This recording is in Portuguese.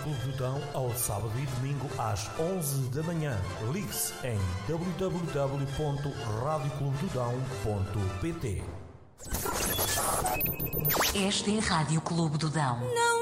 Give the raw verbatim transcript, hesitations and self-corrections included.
Clube do Dão ao sábado e domingo às onze da manhã. Ligue-se em w w w ponto rádio clube do dão ponto p t. Esta é a Rádio Clube do Dão. Não